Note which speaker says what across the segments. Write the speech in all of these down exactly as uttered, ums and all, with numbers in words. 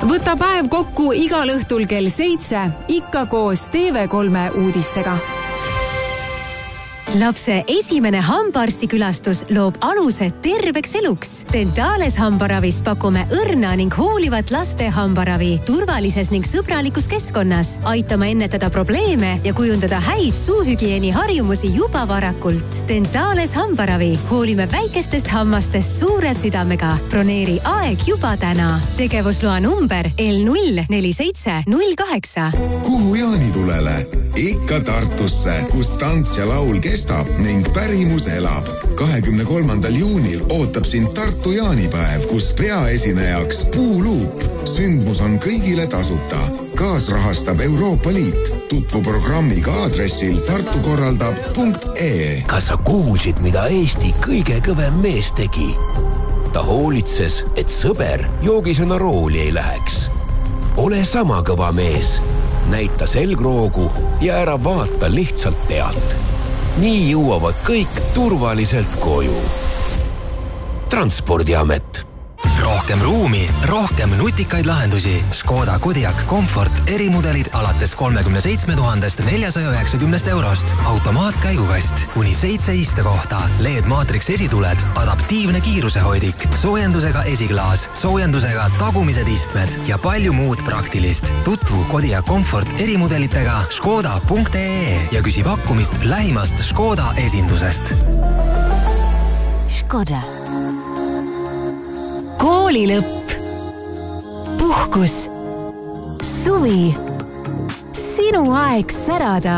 Speaker 1: Võta päev kokku igal õhtul kell seitse, ikka koos T V kolme uudistega.
Speaker 2: Lapse esimene hambaarstikülastus loob aluse terveks eluks. Dentales hambaravis pakume õrna ning hoolivat laste hambaravi turvalises ning sõbralikus keskkonnas. Aitame ennetada probleeme ja kujundada häid suuhügieeni harjumusi juba varakult. Dentales hambaravi. Hoolime väikestest hammastest suure südamega. Broneeri aeg juba täna. Tegevusloa number L null neli seitse null kaheksa.
Speaker 3: Kuhu jaanitulele? Ikka Tartusse, kus tants ja laul kestab ning pärimus elab. kahekümne kolmandal juunil ootab sind Tartu jaanipäev, kus peaesinejaks Puuluup. Sündmus on kõigile tasuta. Kaasrahastab Euroopa Liit. Tutvu programmiga aadressil tartukorraldab punkt ee.
Speaker 4: Kas sa kuulsid, mida Eesti kõige kõvem mees tegi? Ta hoolitses, et sõber joogisena rooli ei läheks. Ole sama kõva mees. Näita selgroogu ja ära vaata lihtsalt pealt. Nii jõuavad kõik turvaliselt koju. Transpordiamet.
Speaker 5: Rohkem ruumi, rohkem nutikaid lahendusi. Škoda Kodiaq Comfort erimudelid alates kolmekümne seitsme tuhandest neljasaja üheksakümnest eurost. Automaatkäigukast, kuni seitse istekohta, L E D Matrix esituled, adaptiivne kiirusehoidik, soojendusega esiklaas, soojendusega tagumised istmed ja palju muud praktilist. Tutvu Kodiaq Comfort erimudelitega škoda punkt ee ja küsi pakkumist lähimast Škoda esindusest.
Speaker 2: Škoda. Koolilõpp, puhkus, suvi, sinu aeg särada.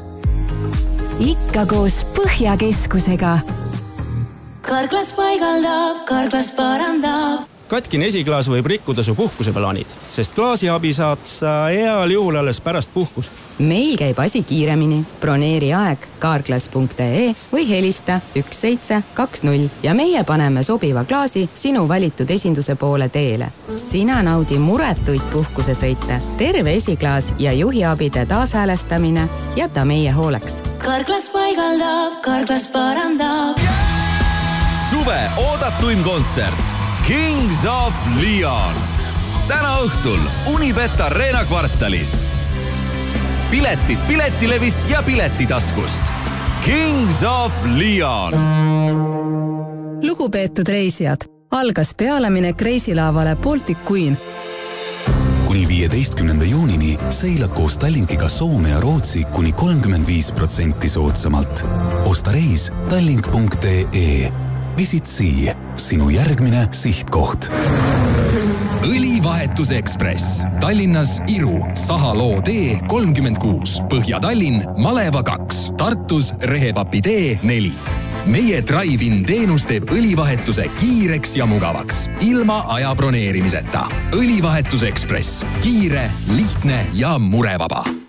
Speaker 2: Ikka koos Põhjakeskusega.
Speaker 6: Karklas paigaldab, karklas parandab.
Speaker 7: Katkine esiklaas võib rikkuda su puhkuseplaanid, sest klaasiabi saad sa heal juhul alles pärast puhkust.
Speaker 8: Meil käib asi kiiremini. Broneeri aeg karklas punkt ee või helista üks seitse kaks null ja meie paneme sobiva klaasi sinu valitud esinduse poole teele. Sina naudi muretuid puhkusesõite. Terve esiklaas ja juhiabide taashäälestamine jäta meie hooleks.
Speaker 6: Karklas paigaldab, karklas parandab.
Speaker 9: Suve oodatuim kontsert Kings of Leon. Täna õhtul Unibet Arena kvartalis. Piletid piletilevist ja piletitaskust. Kings of Leon.
Speaker 10: Lugupeetud reisijad, algas pealeminek reisilaavale Baltic Queen.
Speaker 11: Kuni viieteistkümnenda juunini seilad koos Tallinkiga Soome ja Rootsi kuni kolmkümmend viis protsenti soodsamalt. Osta reis tallink punkt ee. Visit Sea, sinu järgmine sihtkoht.
Speaker 12: Õlivahetus Ekspress. Tallinnas Iru, Sahaloo tee kolmkümmend kuus. Põhja-Tallinn, Maleva kaks. Tartus Rehepapi tee neli. Meie Drive-in teenus teeb õlivahetuse kiireks ja mugavaks. Ilma aja broneerimiseta. Õlivahetus Ekspress. Kiire, lihtne ja murevaba.